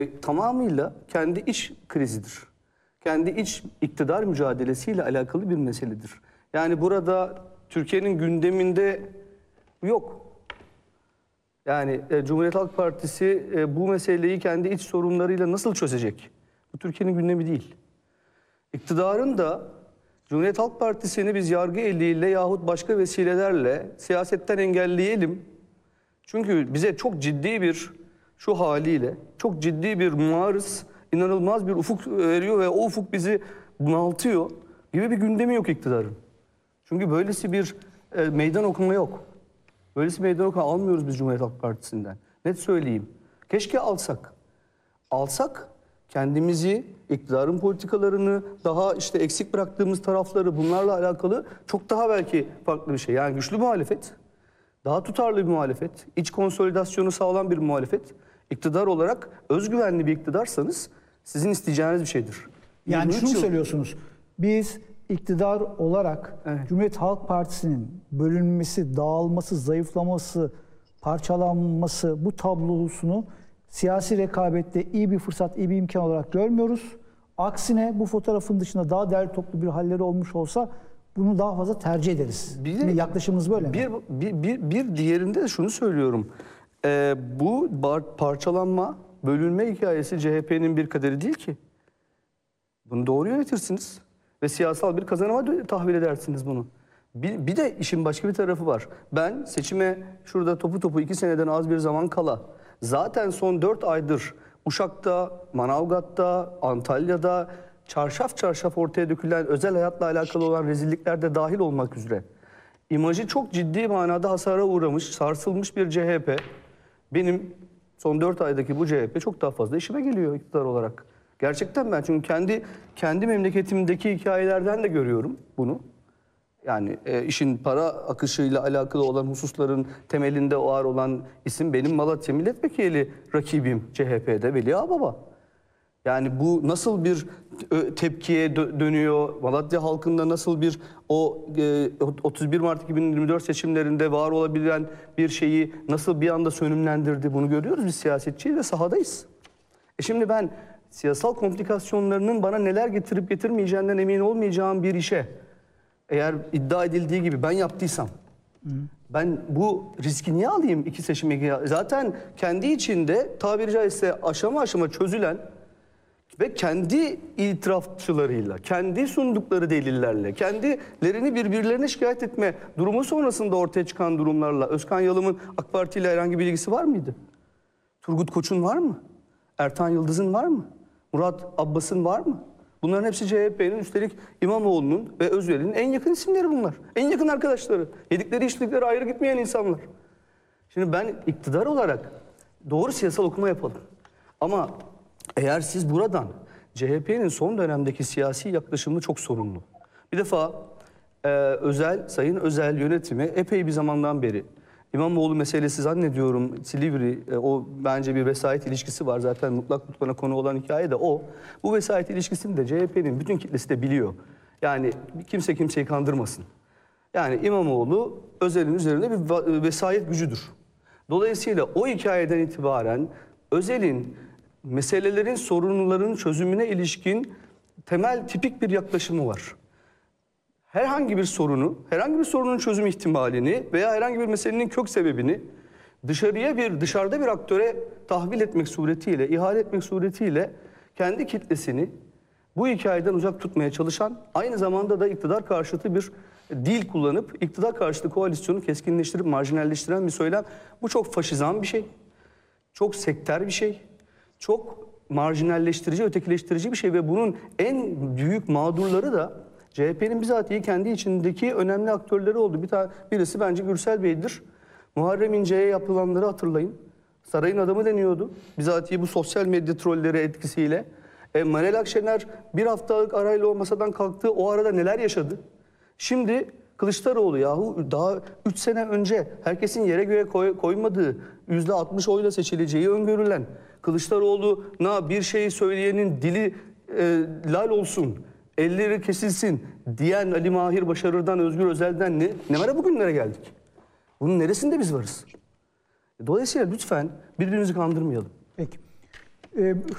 Tamamıyla kendi iç krizidir. Kendi iç iktidar mücadelesiyle alakalı bir meseledir. Yani burada Türkiye'nin gündeminde yok. Yani Cumhuriyet Halk Partisi bu meseleyi kendi iç sorunlarıyla nasıl çözecek? Bu Türkiye'nin gündemi değil. İktidarın da Cumhuriyet Halk Partisi'ni biz yargı eliyle yahut başka vesilelerle siyasetten engelleyelim. Çünkü bize çok ciddi bir, şu haliyle çok ciddi bir muarız, inanılmaz bir ufuk veriyor ve o ufuk bizi bunaltıyor gibi bir gündemi yok iktidarın. Çünkü böylesi bir meydan okuma yok. Böylesi meydan okuma almıyoruz biz Cumhuriyet Halk Partisi'nden. Net söyleyeyim. Keşke alsak. Alsak kendimizi, iktidarın politikalarını, daha işte eksik bıraktığımız tarafları, bunlarla alakalı çok daha belki farklı bir şey. Yani güçlü muhalefet, daha tutarlı bir muhalefet, iç konsolidasyonu sağlam bir muhalefet, iktidar olarak özgüvenli bir iktidarsanız sizin isteyeceğiniz bir şeydir. Yani şunu söylüyorsunuz, biz iktidar olarak Evet. Cumhuriyet Halk Partisi'nin bölünmesi, dağılması, zayıflaması, parçalanması, bu tablosunu siyasi rekabette iyi bir fırsat, iyi bir imkan olarak görmüyoruz. Aksine bu fotoğrafın dışında daha değerli toplu bir halleri olmuş olsa bunu daha fazla tercih ederiz. Yaklaşımımız böyle mi? Bir diğerinde de şunu söylüyorum. Bu parçalanma, bölünme hikayesi CHP'nin bir kaderi değil ki. Bunu doğru yönetirsiniz ve siyasal bir kazanıma tahvil edersiniz bunu. Bir de işin başka bir tarafı var. Ben seçime şurada topu 2 seneden az bir zaman kala zaten son 4 aydır Uşak'ta, Manavgat'ta, Antalya'da çarşaf çarşaf ortaya dökülen özel hayatla alakalı olan rezillikler de dahil olmak üzere imajı çok ciddi manada hasara uğramış, sarsılmış bir CHP. Benim son 4 aydaki bu CHP çok daha fazla işime geliyor iktidar olarak. Gerçekten ben çünkü kendi memleketimdeki hikayelerden de görüyorum bunu. Yani işin para akışıyla alakalı olan hususların temelinde var olan isim benim Malatya milletvekili rakibim CHP'de Veli Ağbaba. Yani bu nasıl bir tepkiye dönüyor? Malatya halkında nasıl bir 31 Mart 2024 seçimlerinde var olabilen bir şeyi nasıl bir anda sönümlendirdi? Bunu görüyoruz biz siyasetçiyiz ve sahadayız. Şimdi ben siyasal komplikasyonlarının bana neler getirip getirmeyeceğinden emin olmayacağım bir işe eğer iddia edildiği gibi ben yaptıysam ben bu riski niye alayım 2 seçime? Zaten kendi içinde tabiri caizse aşama aşama çözülen ve kendi itirafçılarıyla, kendi sundukları delillerle, kendilerini birbirlerine şikayet etme durumu sonrasında ortaya çıkan durumlarla Özkan Yalım'ın AK Parti ile herhangi bir ilgisi var mıydı? Turgut Koç'un var mı? Ertan Yıldız'ın var mı? Murat Abbas'ın var mı? Bunların hepsi CHP'nin, üstelik İmamoğlu'nun ve Özveril'in en yakın isimleri bunlar. En yakın arkadaşları. Yedikleri içtikleri ayrı gitmeyen insanlar. Şimdi ben iktidar olarak doğru siyasal okuma yapalım. Ama eğer siz buradan CHP'nin son dönemdeki siyasi yaklaşımı çok sorunlu. Bir defa Sayın Özel yönetimi epey bir zamandan beri İmamoğlu meselesi zannediyorum Silivri, o bence bir vesayet ilişkisi var. Zaten mutlak mutlaka konu olan hikaye de o. Bu vesayet ilişkisini de CHP'nin bütün kitlesi de biliyor. Yani kimse kimseyi kandırmasın. Yani İmamoğlu Özel'in üzerinde bir vesayet gücüdür. Dolayısıyla o hikayeden itibaren Özel'in meselelerin, sorunların çözümüne ilişkin temel tipik bir yaklaşımı var. Herhangi bir sorunun çözüm ihtimalini veya herhangi bir meselenin kök sebebini dışarıda bir aktöre tahvil etmek suretiyle, ihale etmek suretiyle kendi kitlesini bu hikayeden uzak tutmaya çalışan, aynı zamanda da iktidar karşıtı bir dil kullanıp iktidar karşıtı koalisyonu keskinleştirip marjinalleştiren bir söylem. Bu çok faşizan bir şey, çok sektör bir şey, çok marjinalleştirici, ötekileştirici bir şey ve bunun en büyük mağdurları da CHP'nin bizatihi kendi içindeki önemli aktörleri oldu. Birisi bence Gürsel Bey'dir. Muharrem İnce'ye yapılanları hatırlayın. Sarayın adamı deniyordu. Bizatihi bu sosyal medya trolleri etkisiyle. Meral Akşener bir haftalık arayla o masadan kalktı. O arada neler yaşadı? Şimdi Kılıçdaroğlu daha 3 sene önce herkesin yere göğe koymadığı %60 oyla seçileceği öngörülen Kılıçdaroğlu'na bir şeyi söyleyenin dili lal olsun, elleri kesilsin diyen Ali Mahir Başarır'dan, Özgür Özel'den ne var bugünlere geldik? Bunun neresinde biz varız? Dolayısıyla lütfen birbirimizi kandırmayalım. Peki.